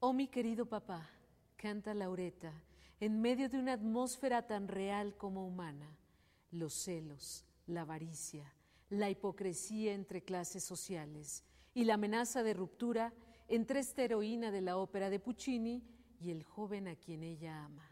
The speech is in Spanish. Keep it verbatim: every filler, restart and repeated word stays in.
Oh, mi querido papá, canta Lauretta, en medio de una atmósfera tan real como humana, los celos, la avaricia, la hipocresía entre clases sociales y la amenaza de ruptura entre esta heroína de la ópera de Puccini y el joven a quien ella ama.